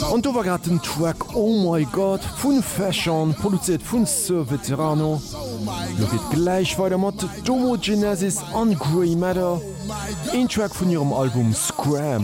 Und du war grad den Track Oh my God vun Fashion produziert vun Sir Veterano. Du geht gleich weiter mat Domo Genesis an Grey Matter, ein Track vun ihrem Album Scram.